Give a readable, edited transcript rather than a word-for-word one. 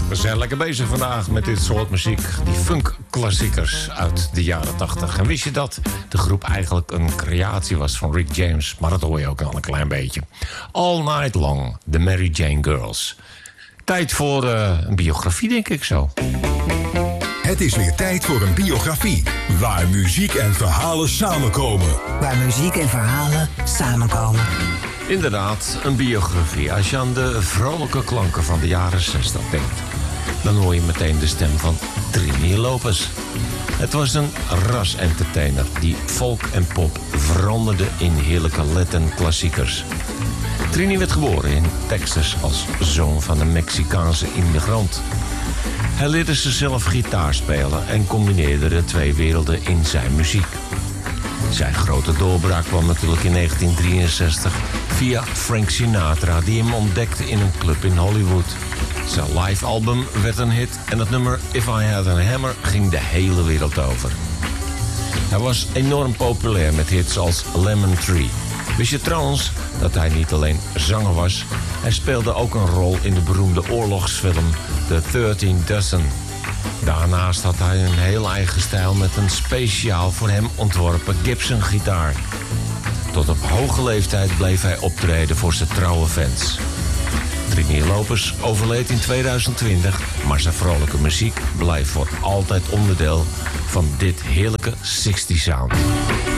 We zijn lekker bezig vandaag met dit soort muziek. Die funk-klassiekers uit de jaren 80. En wist je dat de groep eigenlijk een creatie was van Rick James? Maar dat hoor je ook al een klein beetje. All Night Long, The Mary Jane Girls. Tijd voor een biografie, denk ik zo. Het is weer tijd voor een biografie. Waar muziek en verhalen samenkomen. Waar muziek en verhalen samenkomen. Inderdaad, een biografie. Als je aan de vrolijke klanken van de jaren 60 denkt, dan hoor je meteen de stem van Trini Lopez. Het was een ras-entertainer die folk en pop veranderde in heerlijke Latin-klassiekers. Trini werd geboren in Texas als zoon van een Mexicaanse immigrant. Hij leerde zichzelf gitaar spelen en combineerde de twee werelden in zijn muziek. Zijn grote doorbraak kwam natuurlijk in 1963 via Frank Sinatra, die hem ontdekte in een club in Hollywood. Zijn live album werd een hit en het nummer If I Had a Hammer ging de hele wereld over. Hij was enorm populair met hits als Lemon Tree. Wist je trouwens dat hij niet alleen zanger was, hij speelde ook een rol in de beroemde oorlogsfilm The 13 Dozen. Daarnaast had hij een heel eigen stijl met een speciaal voor hem ontworpen Gibson-gitaar. Tot op hoge leeftijd bleef hij optreden voor zijn trouwe fans. Trini Lopez overleed in 2020, maar zijn vrolijke muziek blijft voor altijd onderdeel van dit heerlijke 60 sound.